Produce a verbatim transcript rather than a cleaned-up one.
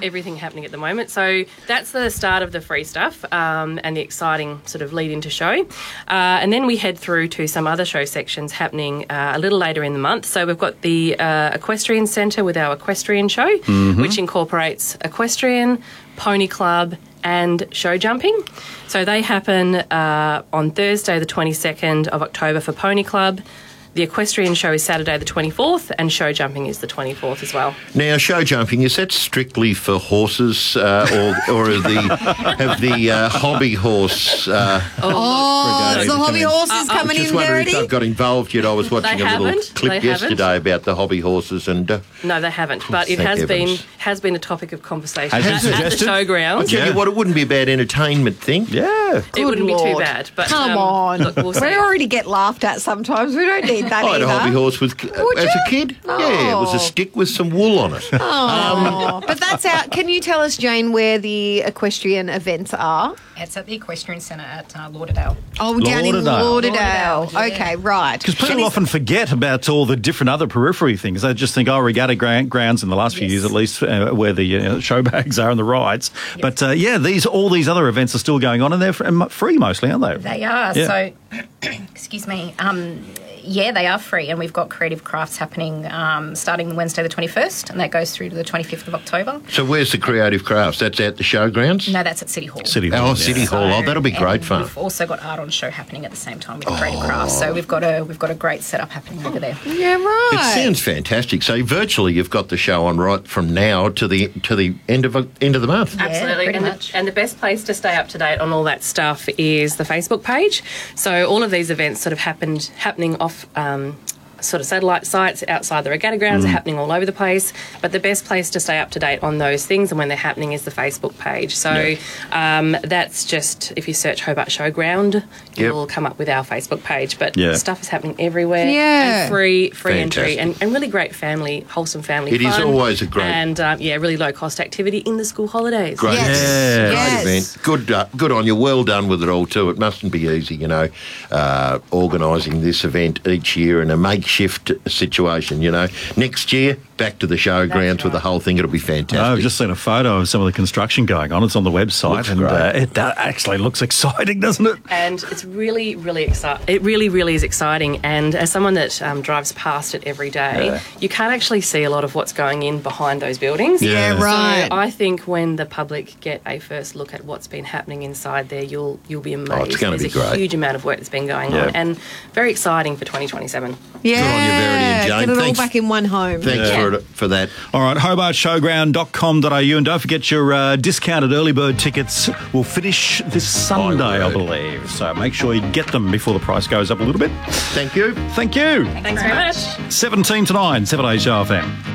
everything happening at the moment. So that's the start of the free stuff um, and the exciting sort of lead into show. Uh, and then we head through to some other show sections happening uh, a little later in the month. So we've got the uh, Equestrian Centre with our Equestrian Show, mm-hmm. which incorporates equestrian, pony club and show jumping. So they happen uh, on Thursday the twenty-second of October for Pony Club. The Equestrian Show is Saturday the twenty-fourth and show jumping is the twenty-fourth as well. Now, show jumping, is that strictly for horses uh, or, or are the, have the uh, hobby horse uh, Oh, brigade the hobby come in? horses Uh, coming Just in, wondering if Verity? they've got involved yet. I was watching They a little haven't. clip They yesterday haven't. about the hobby horses and... Uh, No, they haven't, but it Thank has heavens. been has been a topic of conversation Has it at, at the suggested? I'll showgrounds. tell Yeah. you what, it wouldn't be a bad entertainment thing. Yeah. It Good wouldn't be too Lord. bad. But Come um, on. Look, we'll we see. already get laughed at sometimes. We don't need that I had either. a hobby horse with, uh, Would as you? a kid. Yeah, it was Oh. a stick with some wool on it. Oh, but that's out. Can you tell us, Jane, where the equestrian events are? It's at the Equestrian Centre at uh, Lauderdale. Oh, down in Lauderdale. Lauderdale. Lauderdale, yeah. Okay, right. Because people And is- often forget about all the different other periphery things. They just think, oh, regatta gra- grounds in the last few Yes. years, at least, uh, where the uh, show bags are and the rides. But uh, yeah, these all these other events are still going on, and they're fr- free mostly, aren't they? They are. Yeah. So, excuse me. Um, yeah, they are free, and we've got creative crafts happening um, starting Wednesday the twenty-first, and that goes through to the twenty-fifth of October. So where's the creative crafts? That's at the showgrounds? No, that's at City Hall. City Oh, Hall, yeah. City Hall. Oh, that'll be and great fun. We've also got art on show happening at the same time with creative crafts. So we've got a we've got a great setup happening over there. Yeah, right. It sounds fantastic. So virtually, you've got the show on right from now to the to the end of end of the month. Yeah, Absolutely. pretty and, much. The, and the best place to stay up to date on all that stuff is the Facebook page. So all of these events sort of happened happening off um, sort of satellite sites outside the regatta grounds are happening all over the place. But the best place to stay up to date on those things and when they're happening is the Facebook page. So um, that's just, if you search Hobart Showground, you'll come up with our Facebook page. But Yeah. stuff is happening everywhere. Yeah. And free, free Fantastic. entry and, and really great family, wholesome family It is fun. always a great- And um, yeah, really low cost activity in the school holidays. Great, Yes. Yeah. great Yes. event. Good, uh, good on you. Well done with it all too. It mustn't be easy, you know, uh, organising this event each year in a makeshift situation. You know, next year back to the showgrounds with the whole thing. It'll be fantastic. I've just seen a photo of some of the construction going on. It's on the website, Looks and great. uh, it uh, actually looks exciting, doesn't it? And it's really, really exciting. It really, really is exciting. And as someone that um, drives past it every day, Yeah. you can't actually see a lot of what's going in behind those buildings. Yeah, Yeah. right. So I think when the public get a first look at what's been happening inside there, you'll you'll be amazed. Oh, it's gonna There's be a great. huge amount of work that's been going Yeah. on, and very exciting for twenty twenty-seven. yeah. Good on you, Verity and Jane. Get it Thanks. all back in one home. Thanks Yeah. for it, for that. All right, hobart showground dot com dot a u, and don't forget your uh, discounted early bird tickets will finish this Sunday, I word. believe. So make sure you get them before the price goes up a little bit. Thank you. Thank you. Thanks very much. seventeen to nine, seven A Show F M.